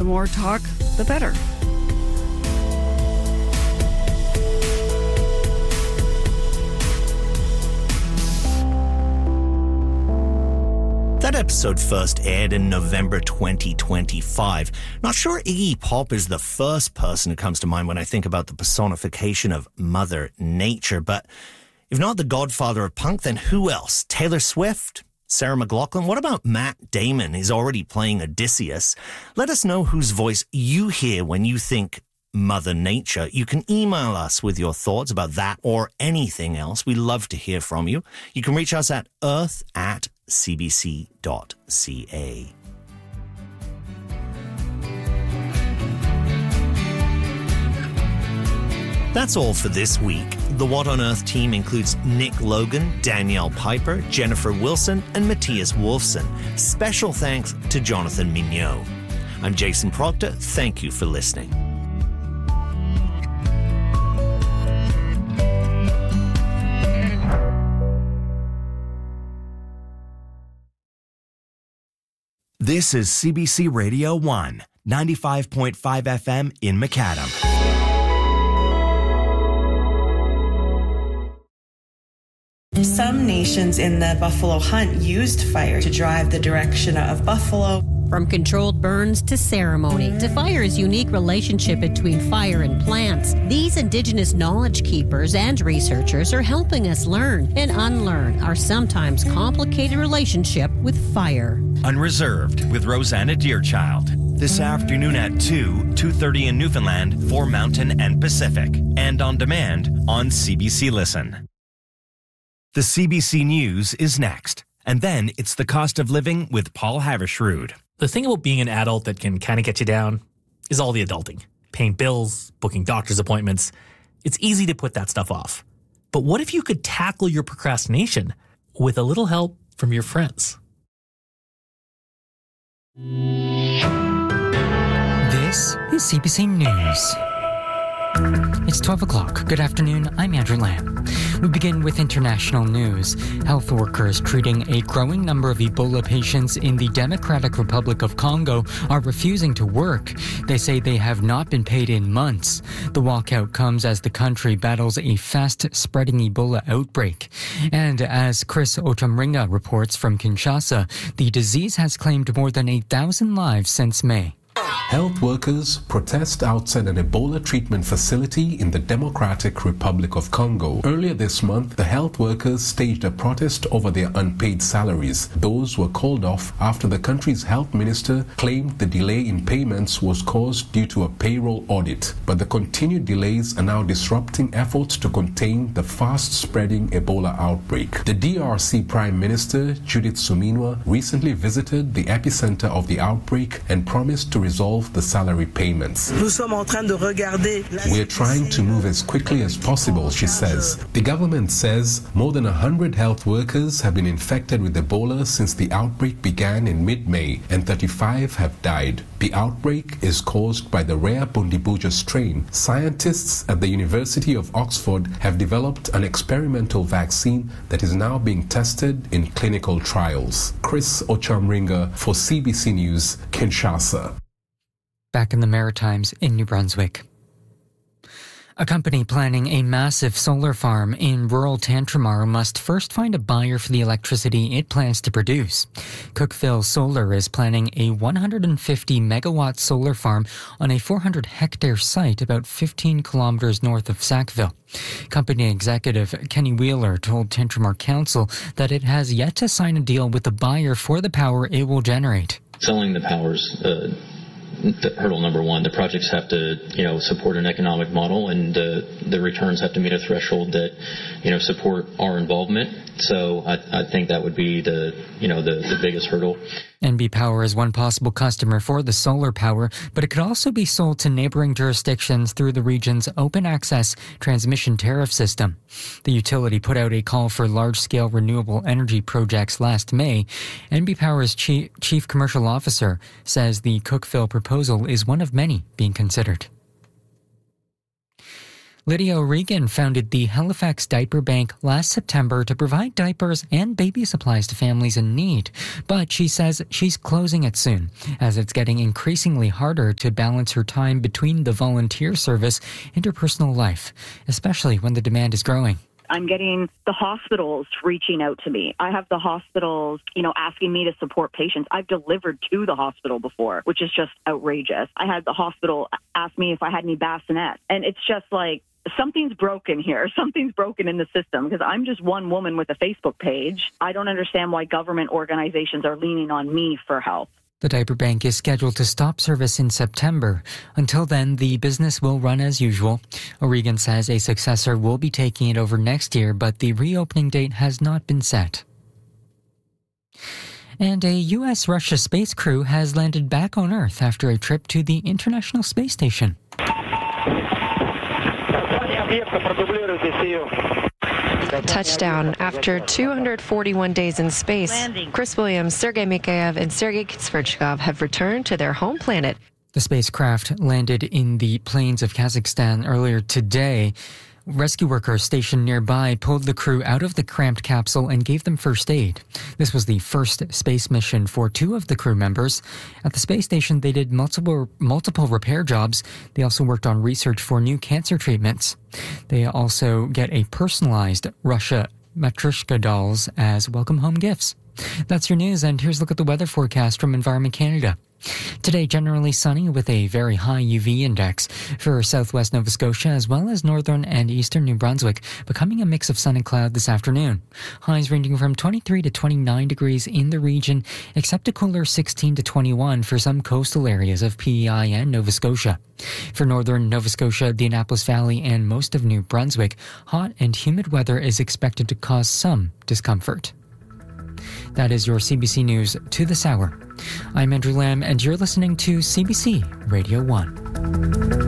more talk, the better. That episode first aired in November 2025. Not sure Iggy Pop is the first person who comes to mind when I think about the personification of Mother Nature, but if not the godfather of punk, then who else? Taylor Swift? Sarah McLachlan? What about Matt Damon? He's already playing Odysseus. Let us know whose voice you hear when you think Mother Nature. You can email us with your thoughts about that or anything else. We love to hear from you. You can reach us at earth@cbc.ca. That's all for this week. The What on Earth team includes Nick Logan, Danielle Piper, Jennifer Wilson, and Matthias Wolfson. Special thanks to Jonathan Mignot. I'm Jason Proctor. Thank you for listening. This is CBC Radio 1, 95.5 FM in Macadam. Some nations in the buffalo hunt used fire to drive the direction of buffalo. From controlled burns to ceremony, to fire's unique relationship between fire and plants, these Indigenous knowledge keepers and researchers are helping us learn and unlearn our sometimes complicated relationship with fire. Unreserved with Rosanna Deerchild. This afternoon at 2:30 in Newfoundland for Mountain and Pacific. And on demand on CBC Listen. The CBC News is next. And then it's the cost of living with Paul Havershrud. The thing about being an adult that can kind of get you down is all the adulting. Paying bills, booking doctor's appointments. It's easy to put that stuff off. But what if you could tackle your procrastination with a little help from your friends? This is CBC News. It's 12 o'clock. Good afternoon. I'm Andrew Lamb. We begin with international news. Health workers treating a growing number of Ebola patients in the Democratic Republic of Congo are refusing to work. They say they have not been paid in months. The walkout comes as the country battles a fast-spreading Ebola outbreak. And as Chris Ochamringa reports from Kinshasa, the disease has claimed more than 8,000 lives since May. Health workers protest outside an Ebola treatment facility in the Democratic Republic of Congo. Earlier this month, the health workers staged a protest over their unpaid salaries. Those were called off after the country's health minister claimed the delay in payments was caused due to a payroll audit. But the continued delays are now disrupting efforts to contain the fast-spreading Ebola outbreak. The DRC Prime Minister, Judith Suminwa, recently visited the epicenter of the outbreak and promised to resolve the salary payments. We're trying to move as quickly as possible, she says. The government says more than 100 health workers have been infected with Ebola since the outbreak began in mid-May, and 35 have died. The outbreak is caused by the rare Bundibuja strain. Scientists at the University of Oxford have developed an experimental vaccine that is now being tested in clinical trials. Chris Ochamringa for CBC News, Kinshasa. Back in the Maritimes in New Brunswick. A company planning a massive solar farm in rural Tantramar must first find a buyer for the electricity it plans to produce. Cookeville Solar is planning a 150-megawatt solar farm on a 400-hectare site about 15 kilometers north of Sackville. Company executive Kenny Wheeler told Tantramar Council that it has yet to sign a deal with the buyer for the power it will generate. Selling the power's hurdle number one. The projects have to, support an economic model, and the returns have to meet a threshold that, support our involvement. So I think that would be the biggest hurdle. NB Power is one possible customer for the solar power, but it could also be sold to neighboring jurisdictions through the region's open access transmission tariff system. The utility put out a call for large-scale renewable energy projects last May. NB Power's chief commercial officer says the Cookeville proposal is one of many being considered. Lydia O'Regan founded the Halifax Diaper Bank last September to provide diapers and baby supplies to families in need. But she says she's closing it soon, as it's getting increasingly harder to balance her time between the volunteer service and her personal life, especially when the demand is growing. I'm getting the hospitals reaching out to me. I have the hospitals, asking me to support patients. I've delivered to the hospital before, which is just outrageous. I had the hospital ask me if I had any bassinets. And it's just like, something's broken here. Something's broken in the system because I'm just one woman with a Facebook page. I don't understand why government organizations are leaning on me for help. The diaper bank is scheduled to stop service in September. Until then, the business will run as usual. O'Regan says a successor will be taking it over next year, but the reopening date has not been set. And a U.S.-Russia space crew has landed back on Earth after a trip to the International Space Station. Touchdown. After 241 days in space, Chris Williams, Sergei Mikheyev, and Sergei Svechnikov have returned to their home planet. The spacecraft landed in the plains of Kazakhstan earlier today. Rescue workers stationed nearby pulled the crew out of the cramped capsule and gave them first aid. This was the first space mission for two of the crew members. At the space station, they did multiple repair jobs. They also worked on research for new cancer treatments. They also get a personalized Russia Matryoshka dolls as welcome home gifts. That's your news, and here's a look at the weather forecast from Environment Canada. Today, generally sunny with a very high UV index for southwest Nova Scotia as well as northern and eastern New Brunswick, becoming a mix of sun and cloud this afternoon. Highs ranging from 23 to 29 degrees in the region, except a cooler 16 to 21 for some coastal areas of PEI and Nova Scotia. For northern Nova Scotia, the Annapolis Valley, and most of New Brunswick, hot and humid weather is expected to cause some discomfort. That is your CBC News to this hour. I'm Andrew Lamb, and you're listening to CBC Radio 1.